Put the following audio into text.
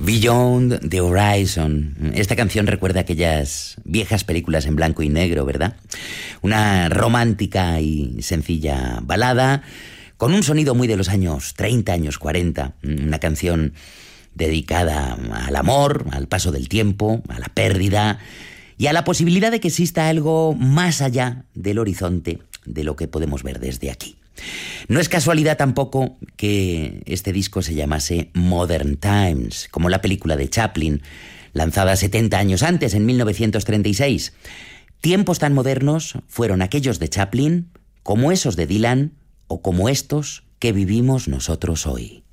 Beyond the Horizon. Esta canción recuerda aquellas viejas películas en blanco y negro, ¿verdad? Una romántica y sencilla balada con un sonido muy de los años 30, años 40. Una canción dedicada al amor, al paso del tiempo, a la pérdida y a la posibilidad de que exista algo más allá del horizonte de lo que podemos ver desde aquí. No es casualidad tampoco que este disco se llamase Modern Times, como la película de Chaplin, lanzada 70 años antes, en 1936. Tiempos tan modernos fueron aquellos de Chaplin, como esos de Dylan o como estos que vivimos nosotros hoy.